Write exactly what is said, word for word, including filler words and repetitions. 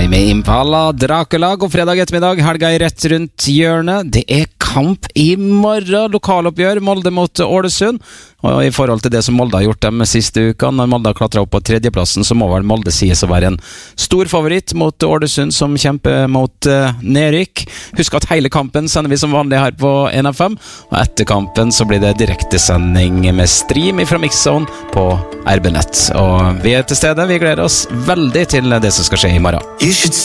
Tame Impala, Dracula, god fredag ettermiddag, helga er rett rundt hjørnet. Det er kamp i morgen, lokaloppgjør, Molde mot Ålesund. Og i forhold til det som Molde har gjort de siste uka, når Molde har klatret opp på tredjeplassen, så må vel Molde sies å være en stor favoritt mot Ålesund, som kjemper mot uh, nedrykk. Husk at hele kampen sender vi som vanlig her på N F M, og etter kampen så blir det direktesending med stream fra Mixzone på R B Nett. Og vi er til stede, vi gleder oss veldig til det som skal skje i morgen.